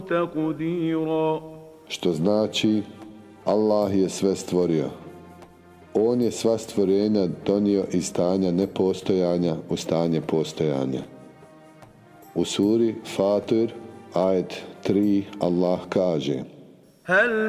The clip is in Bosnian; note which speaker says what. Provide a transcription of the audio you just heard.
Speaker 1: تقديرا.
Speaker 2: Što znači, Allah je sve stvorio. On je sva stvorenja donio iz stanja nepostojanja u stanje postojanja. U suri Fatir, ajet 3, Allah kaže: